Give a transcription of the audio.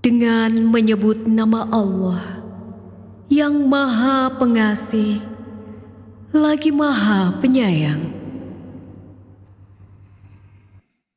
dengan menyebut nama Allah yang Maha Pengasih lagi Maha Penyayang.